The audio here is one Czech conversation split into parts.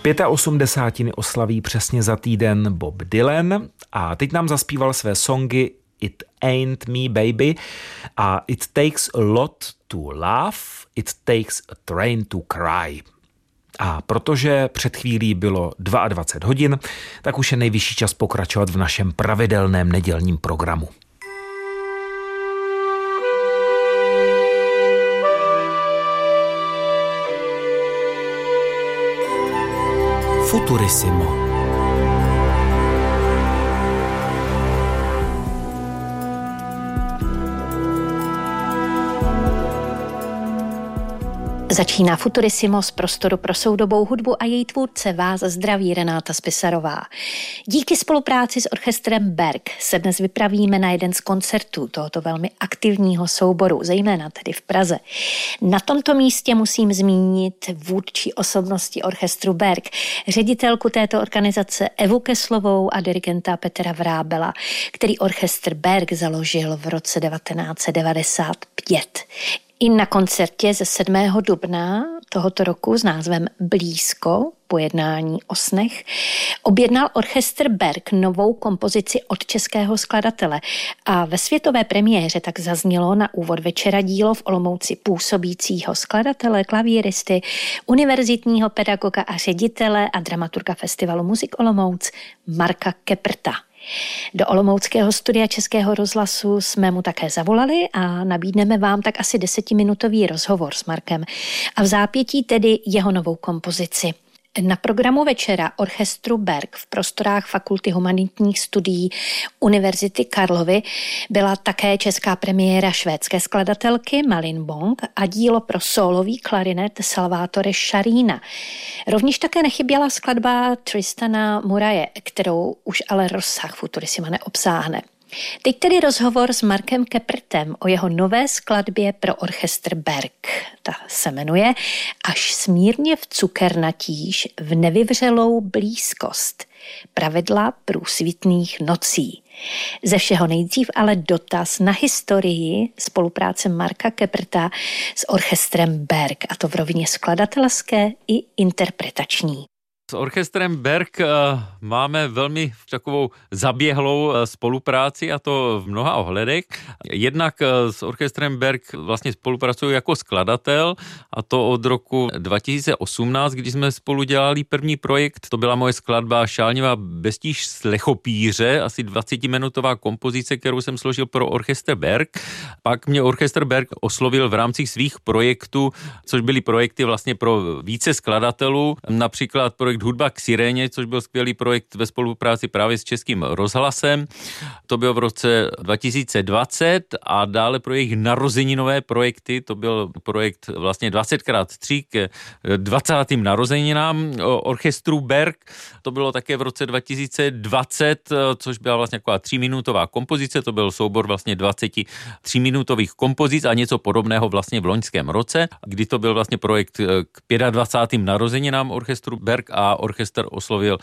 85. oslaví přesně za týden Bob Dylan a teď nám zaspíval své songy It Ain't Me Baby a It Takes a Lot to Laugh, It Takes a Train to Cry. A protože před chvílí bylo 22 hodin, tak už je nejvyšší čas pokračovat v našem pravidelném nedělním programu. Futurissimo. Začíná Futurissimo z prostoru pro soudobou hudbu a její tvůrce vás zdraví Renáta Spisarová. Díky spolupráci s orchestrem Berg se dnes vypravíme na jeden z koncertů tohoto velmi aktivního souboru, zejména tedy v Praze. Na tomto místě musím zmínit vůdčí osobnosti orchestru Berg, ředitelku této organizace Evu Keslovou a dirigenta Petra Vrábela, který orchestr Berg založil v roce 1995. I na koncertě ze 7. dubna tohoto roku s názvem Blízko, pojednání o snech, objednal orchestr Berg novou kompozici od českého skladatele a ve světové premiéře tak zaznělo na úvod večera dílo v Olomouci působícího skladatele, klavíristy, univerzitního pedagoga a ředitele a dramaturga festivalu Music Olomouc Marka Keprta. Do olomouckého studia Českého rozhlasu jsme mu také zavolali a nabídneme vám tak asi 10minutový rozhovor s Markem a v zápětí tedy jeho novou kompozici. Na programu večera orchestru Berg v prostorách Fakulty humanitních studií Univerzity Karlovy byla také česká premiéra švédské skladatelky Malin Bong a dílo pro sólový klarinet Salvatore Sciarrina. Rovněž také nechyběla skladba Tristana Muraje, kterou už ale rozsah Futurissima neobsáhne. Teď tedy rozhovor s Markem Keprtem o jeho nové skladbě pro orchestr Berg. Ta se jmenuje Až smírně v cukernatíž v nevyvřelou blízkost. Pravidla průsvitných nocí. Ze všeho nejdřív ale dotaz na historii spolupráce Marka Keprta s orchestrem Berg, a to v rovině skladatelské i interpretační. S orchestrem Berg máme velmi takovou zaběhlou spolupráci, a to v mnoha ohledech. Jednak s orchestrem Berg vlastně spolupracuji jako skladatel, a to od roku 2018, kdy jsme spolu dělali první projekt. To byla moje skladba Šálněva Bestíž slechopíře, asi 20-minutová kompozice, kterou jsem složil pro orchestr Berg. Pak mě orchestr Berg oslovil v rámci svých projektů, což byly projekty vlastně pro více skladatelů, například projekt Hudba k siréně, což byl skvělý projekt ve spolupráci právě s Českým rozhlasem. To bylo v roce 2020 a dále projekt Narozeninové projekty, to byl projekt vlastně 20x3 k 20. narozeninám orchestru Berg. To bylo také v roce 2020, což byla vlastně taková 3minutová kompozice, to byl soubor vlastně 23-minutových kompozic a něco podobného vlastně v loňském roce, kdy to byl vlastně projekt k 25. narozeninám orchestru Berg a orchestr oslovil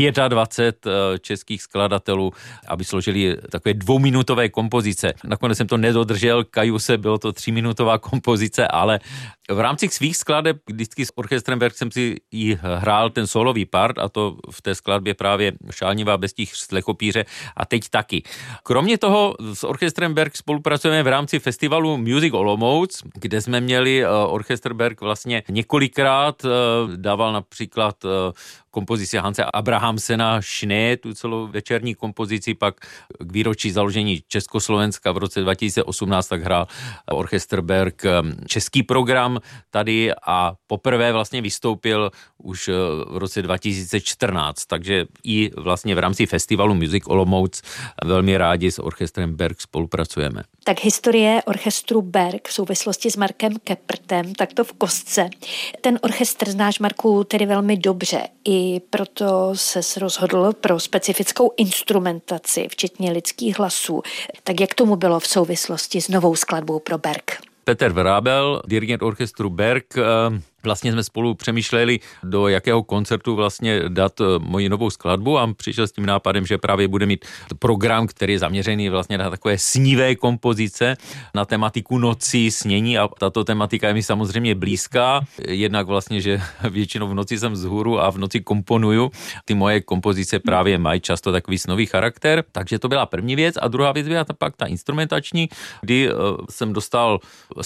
25 českých skladatelů, aby složili takové 2minutové kompozice. Nakonec jsem to nedodržel, kaju se, bylo to 3minutová kompozice, ale v rámci svých skladeb vždycky s orchestrem Berg jsem si i hrál ten solový part, a to v té skladbě právě Šálněva Bestíž slechopíře a teď taky. Kromě toho s orchestrem Berg spolupracujeme v rámci festivalu Music Olomouc, kde jsme měli orchestr Berg vlastně několikrát, dával například kompozici Hanse Abrahamsena Schnee, tu celou večerní kompozici, pak k výročí založení Československa v roce 2018 tak hrál orchestr Berg český program tady a poprvé vlastně vystoupil už v roce 2014, takže i vlastně v rámci festivalu Music Olomouc velmi rádi s orchestrem Berg spolupracujeme. Tak historie orchestru Berg v souvislosti s Markem Keprtem, tak to v kostce. Ten orchestr znáš, Marku, tedy velmi dobře. I proto ses rozhodl pro specifickou instrumentaci, včetně lidských hlasů. Tak jak tomu bylo v souvislosti s novou skladbou pro Berg? Petr Vrábel, dirigent orchestru Berg, vlastně jsme spolu přemýšleli, do jakého koncertu vlastně dát moji novou skladbu a přišel s tím nápadem, že právě bude mít program, který je zaměřený vlastně na takové snivé kompozice, na tematiku noci, snění a tato tematika je mi samozřejmě blízká. Jednak vlastně, že většinou v noci jsem vzhůru a v noci komponuju. Ty moje kompozice právě mají často takový snový charakter, takže to byla první věc a druhá věc byla pak ta instrumentační, kdy jsem dostal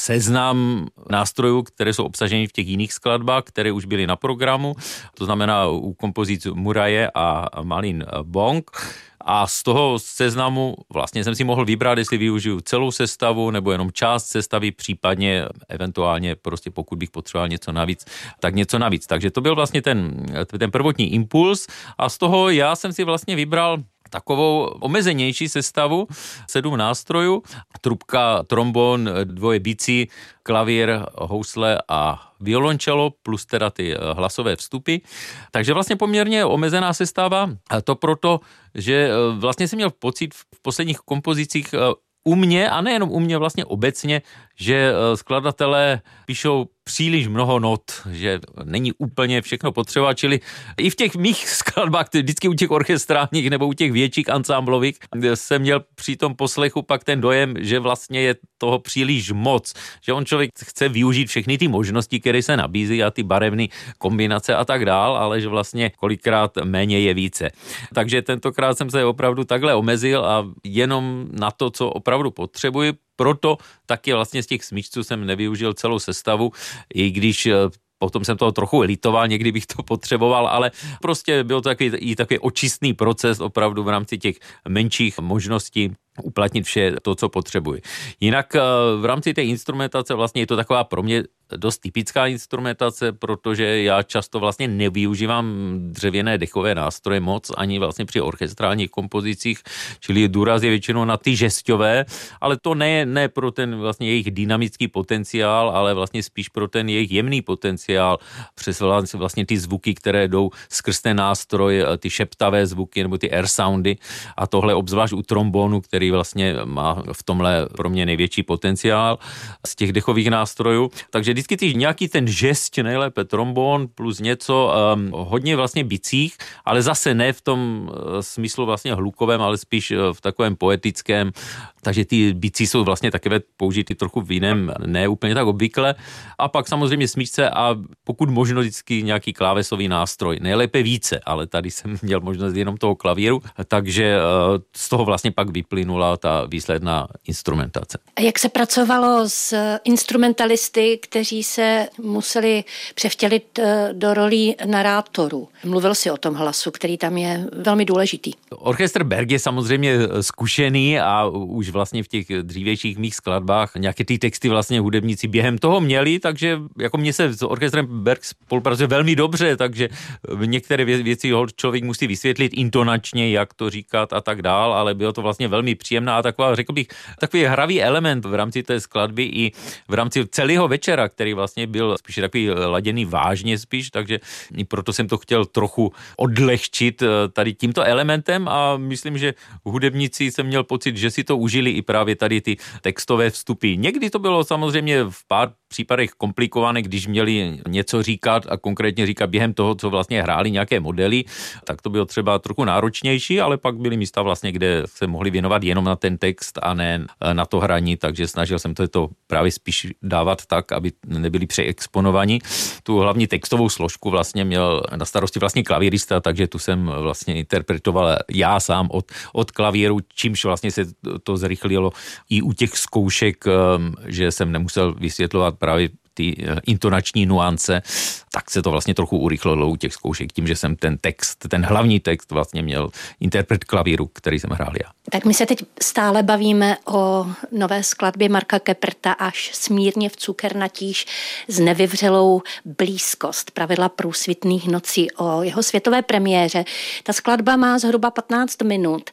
seznam nástrojů, které jsou obsaženy v těch jiných skladbách, které už byly na programu, to znamená u kompozic Muraje a Malin Bong. A z toho seznamu vlastně jsem si mohl vybrat, jestli využiju celou sestavu nebo jenom část sestavy, případně eventuálně prostě pokud bych potřeboval něco navíc, tak něco navíc. Takže to byl vlastně ten prvotní impuls a z toho já jsem si vlastně vybral takovou omezenější sestavu, 7 nástrojů, trubka, trombon, 2 bicí, klavír, housle a violončelo plus teda ty hlasové vstupy. Takže vlastně poměrně omezená sestava a to proto, že vlastně jsem měl pocit v posledních kompozicích u mě, a nejenom u mě vlastně obecně, že skladatelé píšou příliš mnoho not, že není úplně všechno potřeba, čili i v těch mých skladbách, vždycky u těch orchestrálních nebo u těch větších ansámblových, jsem měl při tom poslechu pak ten dojem, že vlastně je toho příliš moc, že on člověk chce využít všechny ty možnosti, které se nabízí a ty barevné kombinace a tak dál, ale že vlastně kolikrát méně je více. Takže tentokrát jsem se opravdu takhle omezil a jenom na to, co opravdu potřebuji. Proto taky vlastně z těch smyčců jsem nevyužil celou sestavu, i když potom jsem toho trochu litoval, někdy bych to potřeboval, ale prostě byl to takový očistný proces opravdu v rámci těch menších možností uplatnit vše to, co potřebuji. Jinak v rámci té instrumentace vlastně je to taková pro mě dost typická instrumentace, protože já často vlastně nevyužívám dřevěné dechové nástroje moc, ani vlastně při orchestrálních kompozicích, čili důraz je většinou na ty žesťové, ale to ne pro ten vlastně jejich dynamický potenciál, ale vlastně spíš pro ten jejich jemný potenciál, přes vlastně ty zvuky, které jdou skrz ten nástroj, ty šeptavé zvuky nebo ty air soundy a tohle obzvlášť u trombonu, který vlastně má v tomhle pro mě největší potenciál z těch dechových nástrojů. Takže vždycky ty nějaký ten žest, nejlépe trombon plus něco, hodně vlastně bicích, ale zase ne v tom smyslu vlastně hlukovém, ale spíš v takovém poetickém. Takže ty bicí jsou vlastně také použity trochu v jiném, ne úplně tak obvykle. A pak samozřejmě smyčce a pokud možno vždycky nějaký klávesový nástroj. Nejlépe více, ale tady jsem měl možnost jenom toho klavíru, takže z toho vlastně pak vyplynula ta výsledná instrumentace. A jak se pracovalo s instrumentalisty, kteří se museli převtělit do rolí narátorů? Mluvil jsi o tom hlasu, který tam je velmi důležitý. Orchestr Berg je samozřejmě zkušený a už vlastně v těch dřívějších mých skladbách nějaké ty texty vlastně hudebníci během toho měli, takže jako mě se s orchestrem Berg spolupracuje velmi dobře, takže některé věci člověk musí vysvětlit intonačně, jak to říkat a tak dál, ale bylo to vlastně velmi příjemná a taková, řekl bych, takový hravý element v rámci té skladby i v rámci celého večera, který vlastně byl spíš takový laděný vážně spíš, takže i proto jsem to chtěl trochu odlehčit tady tímto elementem a myslím, že hudebníci jsem měl pocit, že si to užili i právě tady ty textové vstupy. Někdy to bylo samozřejmě v pár případech komplikované, když měli něco říkat a konkrétně říkat během toho, co vlastně hráli nějaké modely, tak to bylo třeba trochu náročnější, ale pak byly místa vlastně, kde se mohli věnovat jenom na ten text a ne na to hraní, takže snažil jsem to právě spíš dávat tak, aby nebyli přeexponovaní. Tu hlavní textovou složku vlastně měl na starosti vlastně klavírista, takže tu jsem vlastně interpretoval já sám od klavíru, čímž vlastně se to zrychlilo i u těch zkoušek, že jsem nemusel vysvětlovat právě ty intonační nuance, tak se to vlastně trochu urychlilo u těch zkoušek tím, že jsem ten hlavní text vlastně měl interpret klavíru, který jsem hrál já. Tak my se teď stále bavíme o nové skladbě Marka Keperta Až smírně v cukernatíž s nevyvřelou blízkost pravidla průsvitných nocí, o jeho světové premiéře. Ta skladba má zhruba 15 minut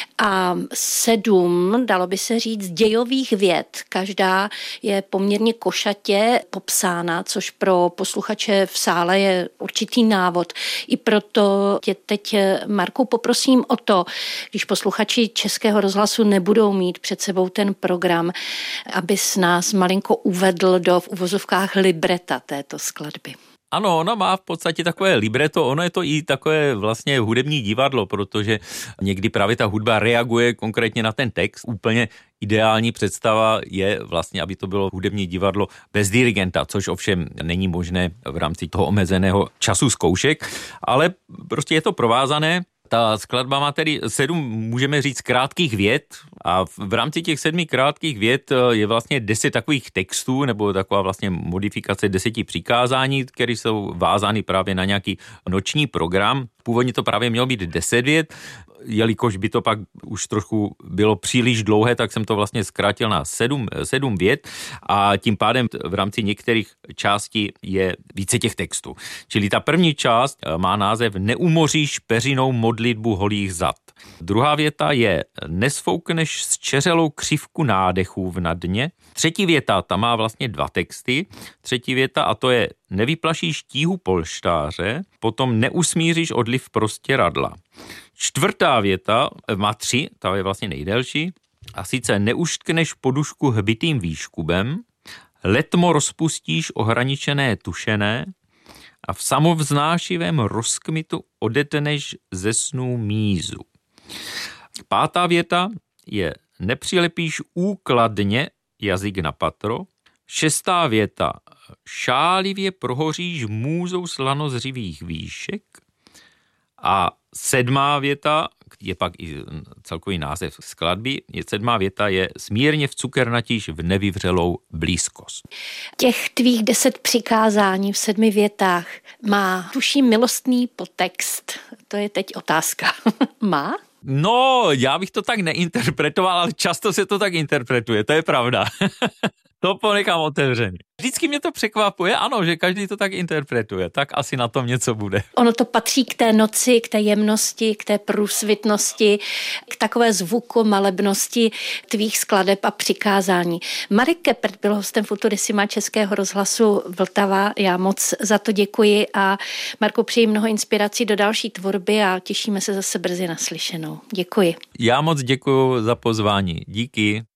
a 7, dalo by se říct, dějových vět. Každá je poměrně košatě popsána, což pro posluchače v sále je určitý návod. I proto tě teď, Marku, poprosím o to, když posluchači Českého rozhlasu nebudou mít před sebou ten program, abys nás malinko uvedl do v uvozovkách libreta této skladby. Ano, ona má v podstatě takové libreto, ono je to i takové vlastně hudební divadlo, protože někdy právě ta hudba reaguje konkrétně na ten text. Úplně ideální představa je vlastně, aby to bylo hudební divadlo bez dirigenta, což ovšem není možné v rámci toho omezeného času zkoušek, ale prostě je to provázané. Ta skladba má tedy 7, můžeme říct, krátkých vět a v rámci těch 7 krátkých vět je vlastně 10 takových textů nebo taková vlastně modifikace 10 přikázání, které jsou vázány právě na nějaký noční program. Původně to právě mělo být 10 vět, jelikož by to pak už trošku bylo příliš dlouhé, tak jsem to vlastně zkrátil na 7 vět a tím pádem v rámci některých částí je více těch textů. Čili ta první část má název Neumoříš peřinou modlitbu holých zad. Druhá věta je Nesfoukneš zčeřelou křivku nádechů v nadně. Třetí věta, ta má vlastně 2 texty. Třetí věta a to je Nevyplašíš tíhu polštáře, potom neusmíříš odliv prostěradla. Čtvrtá věta má 3, ta je vlastně nejdelší, a sice neuštkneš podušku hbitým výškubem, letmo rozpustíš ohraničené tušené a v samovznášivém rozkmitu odetneš ze snů mízu. Pátá věta je nepřilepíš úkladně jazyk na patro. Šestá věta šálivě prohoříš můzou slanozřivých výšek. A 7. věta je pak i celkový název skladby. 7. věta je smírně v cukernatíš v nevyvřelou blízkost. Těch tvých 10 přikázání v 7 větách má, tuším, milostný podtext. To je teď otázka. Má? No, já bych to tak neinterpretoval, ale často se to tak interpretuje, to je pravda. To ponechám otevřený. Vždycky mě to překvapuje, ano, že každý to tak interpretuje, tak asi na tom něco bude. Ono to patří k té noci, k té jemnosti, k té průsvitnosti, k takové zvukomalebnosti tvých skladeb a přikázání. Marek Keppert byl hostem Futurissima Českého rozhlasu Vltava. Já moc za to děkuji a Marku, přeji mnoho inspirací do další tvorby a těšíme se zase brzy naslyšenou. Děkuji. Já moc děkuji za pozvání. Díky.